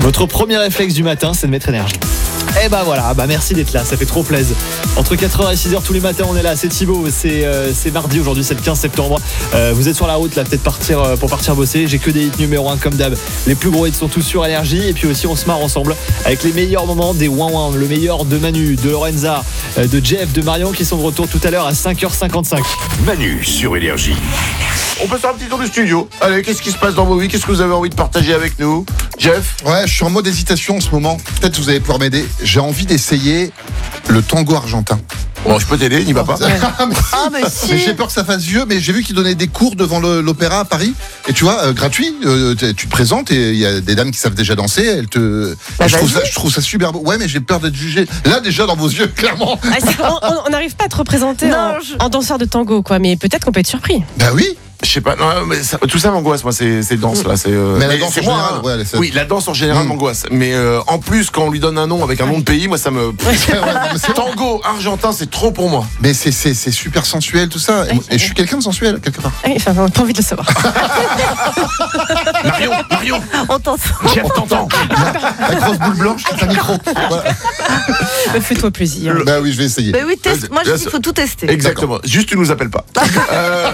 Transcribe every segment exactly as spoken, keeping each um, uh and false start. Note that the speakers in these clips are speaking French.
Votre premier réflexe du matin, c'est de mettre énergie. Et bah voilà, bah merci d'être là, ça fait trop plaisir. Entre quatre heures et six heures tous les matins, on est là. C'est Thibaut, c'est, euh, c'est mardi aujourd'hui, c'est le quinze septembre. Euh, vous êtes sur la route là, peut-être partir euh, pour partir bosser. J'ai que des hits numéro un comme d'hab. Les plus gros hits sont tous sur énergie. Et puis aussi, on se marre ensemble avec les meilleurs moments des ouin ouin. Le meilleur de Manu, de Lorenza, euh, de Jeff, de Marion qui sont de retour tout à l'heure à cinq heures cinquante-cinq. Manu sur énergie. On peut faire un petit tour du studio. Allez, qu'est-ce qui se passe dans vos vies? Qu'est-ce que vous avez envie de partager avec nous, Jeff? Ouais, je suis en mode hésitation en ce moment. Peut-être que vous allez pouvoir m'aider. J'ai envie d'essayer le tango argentin. Bon, je peux t'aider, n'y va pas. mais si. Ah, mais si. Mais j'ai peur que ça fasse vieux, mais j'ai vu qu'ils donnaient des cours devant le- l'opéra à Paris. Et tu vois, euh, gratuit, euh, tu tu te présentes et il y a des dames qui savent déjà danser. Elles te... Bah, je, trouve vas-y. ça, je trouve ça super beau. Ouais, mais j'ai peur d'être jugé. Là, déjà, dans vos yeux, clairement. Ah, c'est qu'on- on on n'arrive pas à te représenter Non, en, je- en danseur de tango, quoi. Mais peut-être qu'on peut être surpris. Bah oui. Je sais pas, non, mais ça- tout ça m'angoisse, moi, ces, ces danses là. C'est, euh, Mais la danse c'est en moi, général, hein. ouais, ça- Oui, la danse en général Mm. m'angoisse. Mais euh, en plus, quand on lui donne un nom avec un nom de pays, moi, ça me. Ouais, ouais, non, mais c'est- Tango argentin, c'est trop pour moi. Mais c'est, c'est, c'est super sensuel, tout ça. Et, Ouais. et je suis quelqu'un de sensuel, quelque part. Ah oui, enfin, on n'a pas envie de le savoir. Marion, Marion, On t'entend. Jeff t'entend. La grosse boule blanche, c'est un micro. Voilà. Mais Fais-toi plaisir. Bah oui, je vais essayer. Mais oui, teste. Moi, je Là, dis qu'il c'est- faut tout tester. Exactement. Juste, tu nous appelles pas. euh...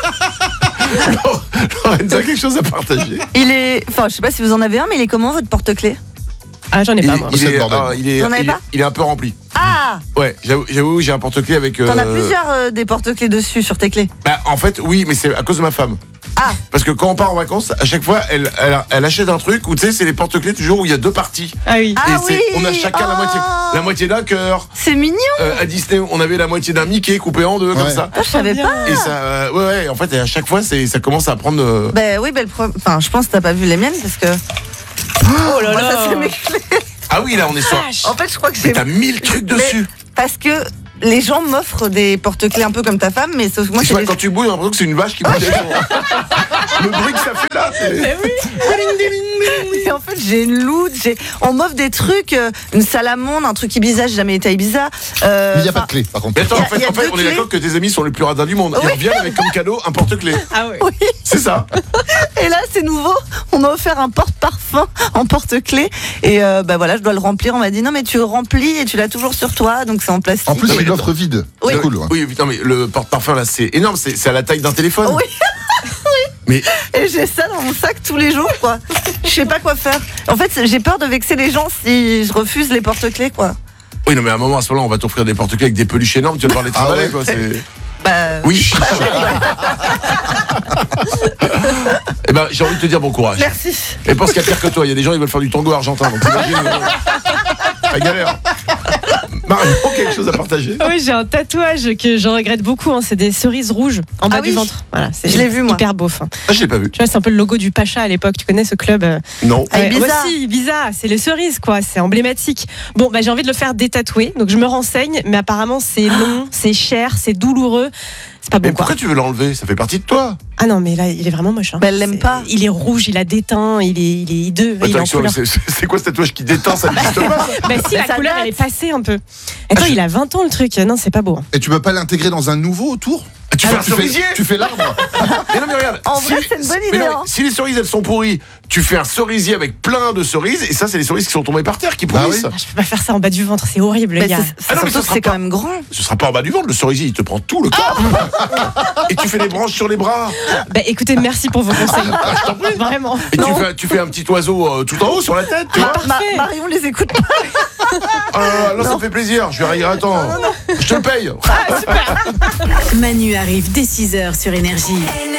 Lorenza, quelque chose à partager. Il est. Enfin, je sais pas si vous en avez un, mais il est comment votre porte-clés? Ah, j'en ai Il, pas, moi. il C'est le est, bordel. ah, il est, Vous en avez il, pas il est un peu rempli. Ah Ouais, j'avoue, j'avoue j'ai un porte-clés avec. T'en as euh, plusieurs euh, des porte-clés dessus sur tes clés. Bah, en fait, oui, mais c'est à cause de ma femme. Ah Parce que quand on part en vacances, à chaque fois, elle, elle, elle achète un truc où tu sais, c'est les porte-clés toujours où il y a deux parties. Ah oui. Ah Et c'est- oui on a chacun la Oh moitié, la moitié d'un cœur. C'est mignon. Euh, à Disney, on avait la moitié d'un Mickey coupé en deux comme Ouais. ça. Ah, je savais bien. pas. Et ça, euh, ouais, ouais. En fait, à chaque fois, c'est, ça commence à prendre. euh, Ben oui, ben le pro- enfin, je pense que t'as pas vu les miennes parce que. Oh là Moi, ça, là. c'est mes clés. Ah oui, là, on est sur. En fait, je crois que Mais j'ai. t'as mille trucs Mais- dessus. Parce que les gens m'offrent des porte-clés un peu comme ta femme, mais sauf que moi, Je sais c'est pas, des... quand tu bouilles, j'ai l'impression que c'est une vache qui bouge. Le bruit que ça fait là, c'est. Mais oui. Et en fait, j'ai une loot, j'ai... on m'offre des trucs, euh, une salamandre, un truc Ibiza, j'ai jamais été à Ibiza. Euh, Mais il n'y a pas enfin, de clé, par contre. Mais attends, Y a- en fait, y a en fait deux on est clés. d'accord que tes amis sont les plus radins du monde. Ils Oui. reviennent avec comme cadeau un porte-clés. Ah oui. Oui. C'est ça. Et là, c'est nouveau. On m'a offert un porte-parfum en porte-clés. Et euh, bah voilà, je dois le remplir. On m'a dit non, mais tu le remplis et tu l'as toujours sur toi, donc c'est en plastique. En plus, Non, c'est mais une offre vide. Oui. C'est cool. Ouais. Oui, non, mais le porte-parfum là, c'est énorme. C'est, c'est à la taille d'un téléphone. Oui. Mais Et j'ai ça dans mon sac tous les jours, quoi. Je sais pas quoi faire. En fait, j'ai peur de vexer les gens si je refuse les porte-clés, quoi. oui, non, mais à un moment, à ce moment-là, on va t'offrir des porte-clés avec des peluches énormes. Tu vas devoir les Ah travailler, ouais. quoi. C'est... Bah. Oui. Eh ben, j'ai envie de te dire bon courage. Merci. Et pense qu'il y a pire que toi. Il y a des gens qui veulent faire du tango argentin. Donc t'imagines, euh, la galère. Marion, quelque chose à partager? Oui, j'ai un tatouage que je regrette beaucoup. Hein. C'est des cerises rouges en bas Ah du oui. ventre. Voilà, c'est Je l'ai vu, moi. hyper beau. Fin. Ah, je l'ai pas vu. Tu vois, c'est un peu le logo du Pacha à l'époque. Tu connais ce club euh, Non. Ah, Ibiza. moi aussi, Ibiza, c'est les cerises, quoi. C'est emblématique. Bon, bah, j'ai envie de le faire détatouer. Donc, je me renseigne. Mais apparemment, c'est long, c'est cher, c'est douloureux. C'est pas Mais bon, quoi. pourquoi tu veux l'enlever? Ça fait partie de toi. Ah non, mais là, il est vraiment moche. Hein. Bah, elle l'aime C'est- pas. Il est rouge, il a déteint, il est, il est hideux. il est en Attention, couleur. c'est, c'est- c'est quoi ce tatouage qui déteint? Ça n'existe pas. Bah si, la ça couleur, date. elle est passée un peu. Attends, il a vingt ans le truc. Non, c'est pas beau. hein. Et tu peux pas l'intégrer dans un nouveau autour? Ah, tu fais un tu, cerisier? fais, tu fais l'arbre. Mais non, mais regarde. En vrai, c'est une bonne mais idée, non, mais hein. si les cerises elles sont pourries, tu fais un cerisier avec plein de cerises, et ça, c'est les cerises qui sont tombées par terre qui Bah pourrissent. oui. Ah, je peux pas faire ça en bas du ventre, c'est horrible, Bah, les gars. c'est, Ah non, c'est mais surtout ça que sera c'est pas- quand même grand. Ce sera pas en bas du ventre, le cerisier, il te prend tout le corps. Et tu fais des branches sur les bras. Bah écoutez, merci pour vos conseils. Vraiment. Et tu Non. fais, tu fais un petit oiseau euh, tout en haut sur la tête, tu vois. Ma- Parfait. Marion les écoute pas. Ah, là, ça me fait plaisir. Je vais dire, attends, je te le paye. Manu arrive dès six heures sur Énergie.